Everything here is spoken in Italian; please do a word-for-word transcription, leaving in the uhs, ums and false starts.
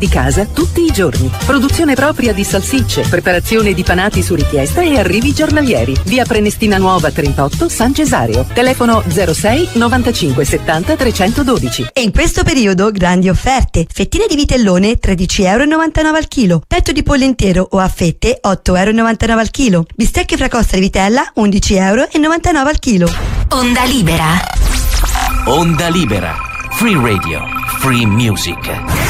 di casa tutti i giorni. Produzione propria di salsicce, preparazione di panati su richiesta e arrivi giornalieri. Via Prenestina Nuova trentotto, San Cesareo. Telefono zero sei novantacinque settanta trecentododici. E in questo periodo grandi offerte. Fettine di vitellone tredici virgola novantanove euro al chilo. Petto di pollo intero o a fette otto virgola novantanove euro al chilo. Bistecche fracosta di vitella undici virgola novantanove euro al chilo. Onda Libera. Onda Libera. Free Radio. Free Music.